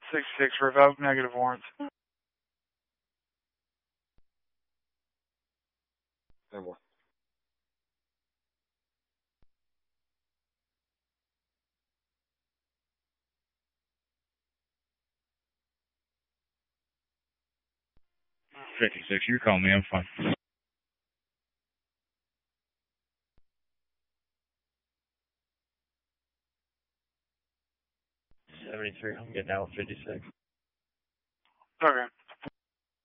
66, revoke negative warrants. No more. $56, you call me, I'm fine. 73, I'm getting out with 56. Okay.